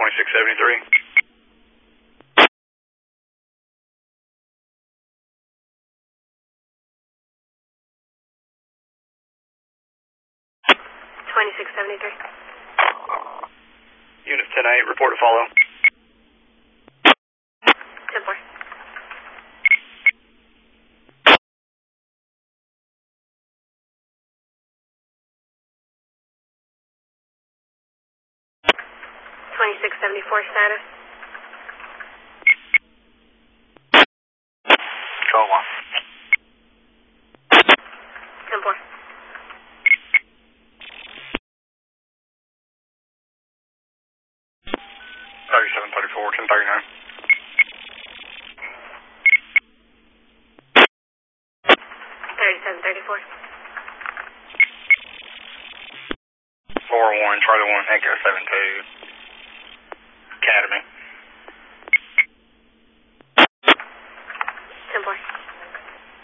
2673. 2673. Unit 10-8, report to follow. 10-4. .2674 status. Control 1. 10-4. 3734, 1039. 3734. 41, Charlie 1, Echo 72.